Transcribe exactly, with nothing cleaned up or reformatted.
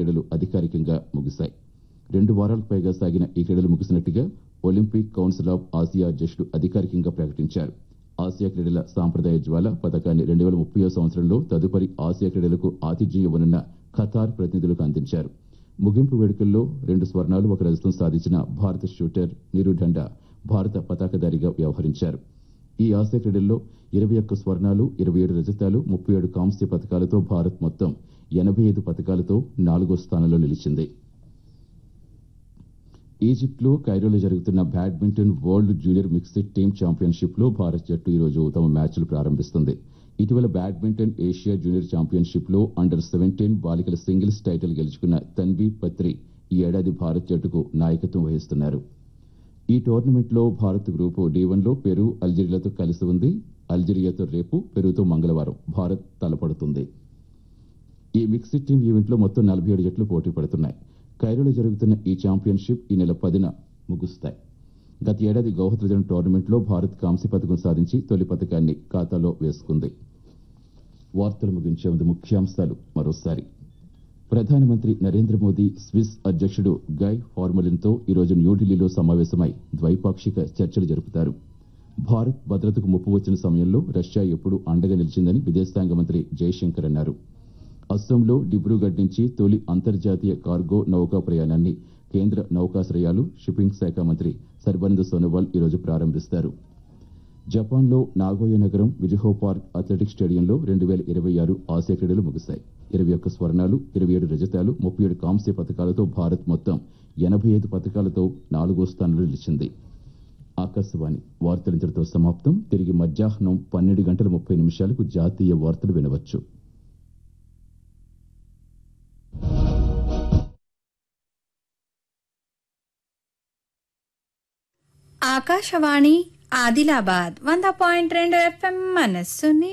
క్రీడలు అధికారికంగా ముగిశాయి. రెండు వారాలకు పైగా సాగిన ఈ క్రీడలు ముగిసినట్టుగా ఒలింపిక్ కౌన్సిల్ ఆఫ్ ఆసియా అధ్యక్షుడు అధికారికంగా ప్రకటించారు. ఆసియా క్రీడల సాంప్రదాయ జ్వాల పథకాన్ని రెండు వేల ముప్పై సంవత్సరంలో తదుపరి ఆసియా క్రీడలకు ఆతిథ్యం ఇవ్వనున్న ఖతార్ ప్రతినిధులకు అందించారు. ముగింపు వేడుకల్లో రెండు స్వర్ణాలు ఒక రజతం సాధించిన భారత షూటర్ నీరు ఢండా భారత పతాకధారిగా వ్యవహరించారు. ఈ ఆసియా క్రీడల్లో ఇరవై ఒక్క స్వర్ణాలు, ఇరవై ఏడు రజతాలు, ముప్పై ఏడు కాంస్య పథకాలతో భారత్ మొత్తం ఎనభై ఐదు పథకాలతో నాలుగో స్థానంలో నిలిచింది. ఈజిప్ట్లో కైరోలో జరుగుతున్న badminton world junior mixed team championship లో భారత్ జట్టు ఈరోజు తమ మ్యాచ్లు ప్రారంభిస్తుంది. ఇటీవల బ్యాడ్మింటన్ ఏషియా జూనియర్ ఛాంపియన్షిప్ లో అండర్ సెవెంటీన్ బాలికల సింగిల్స్ టైటిల్ గెలుచుకున్న తన్వీ పత్రి ఈ ఏడాది భారత్ జట్టుకు నాయకత్వం వహిస్తున్నారు. ఈ టోర్నమెంట్ లో భారత్ గ్రూపు డి వన్ లో పెరు, అల్జీరియాతో కలిసి ఉంది. అల్జీరియాతో రేపు, పెరుతో మంగళవారం భారత్ తలపడుతుంది. ఈ మిక్స్డ్ టీమ్ ఈవెంట్ లో మొత్తం నలభై ఏడు జట్లు పోటీ పడుతున్నాయి. కైరోలో జరుగుతున్న ఈ ఛాంపియన్షిప్ ఈ నెల పదిన ముగుస్తాయి. గత ఏడాది గౌహతిలో జరిగిన టోర్నమెంట్ లో భారత్ కాంస్య పథకం సాధించి తొలి పథకాన్ని ఖాతాలో వేసుకుంది. వార్తలు ముగించే ముందు ముఖ్యాంశాలు మరోసారి. ప్రధానమంత్రి నరేంద్ర మోదీ స్విస్ అధ్యక్షుడు గై ఫార్మలిన్తో ఈరోజు న్యూఢిల్లీలో సమావేశమై ద్వైపాక్షిక చర్చలు జరుపుతారు. భారత్ భద్రతకు ముప్పు వచ్చిన సమయంలో రష్యా ఎప్పుడూ అండగా నిలిచిందని విదేశాంగ మంత్రి జయశంకర్ అన్నారు. అస్సాంలో డిబ్రూగఢ్ నుంచి తొలి అంతర్జాతీయ కార్గో నౌకా ప్రయాణాన్ని కేంద్ర నౌకాశ్రయాలు, షిప్పింగ్ శాఖ మంత్రి సర్బానంద్ సోనోవాల్ ఈరోజు ప్రారంభిస్తారు. జపాన్లో నాగోయా నగరం విజుహో పార్క్ అథ్లెటిక్స్ స్టేడియంలో రెండు వేల ఇరవై ఆరు ఆసియా క్రీడలు ముగిశాయి. ఇరవై ఒక్క స్వర్ణాలు, ఇరవై ఏడు రజతాలు, ముప్పై ఏడు కాంస్య పథకాలతో భారత్ మొత్తం ఎనభై ఐదు పథకాలతో నాలుగో స్థానంలో నిలిచింది. ఆకాశవాణి వార్తలు ఇంతటితో సమాప్తం. తిరిగి మధ్యాహ్నం పన్నెండు గంటల ముప్పై నిమిషాలకు జాతీయ వార్తలు వినవచ్చు. ఆకాశవాణి ఆదిలాబాద్ వంద పాయింట్ రెండు ఎఫ్ఎం మనస్సుని